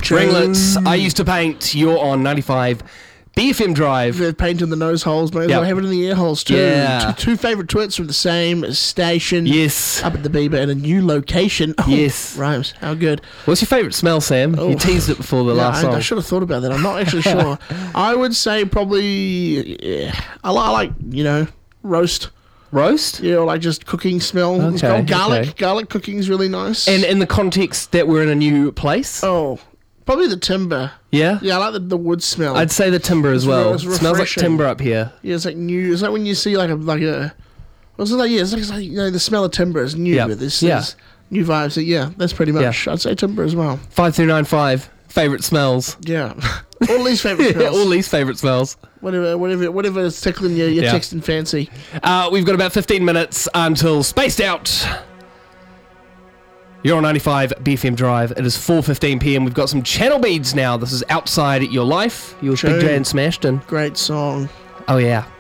Ringlets, I used to paint. You're on 95 BFM Drive. They're painting the nose holes, mate. Yep. I have it in the ear holes too. Yeah. Two favourite twits from the same station. Yes. Up at the Bieber in a new location. Oh, Yes. Rhymes. How good. What's your favourite smell, Sam? Oh. You teased it before the last song. I should have thought about that. I'm not actually sure. I would say probably, I like, roast. Roast? Yeah, or like just cooking smell. It's called garlic. okay. Garlic cooking's really nice. And in the context that we're in a new place? Oh, probably the timber. Yeah? Yeah, I like the wood smell. I'd say the timber as well. It's Smells like refreshing. timber up here. Yeah, it's like new. It's like when you see like a. What's it like? Yeah, it's like the smell of timber is new. Yep. But this Yeah. is new vibes. So yeah, that's pretty much. I'd say timber as well. 5395. Favourite smells. Yeah, all these favourite smells. All these favourite smells. Whatever is tickling your texting fancy. We've got about 15 minutes until Spaced Out. You're on 95 BFM Drive. It is 4:15 p.m. We've got some channel beads now. This is Outside Your Life. Yours Big J and Smashed In. Great song. Oh yeah.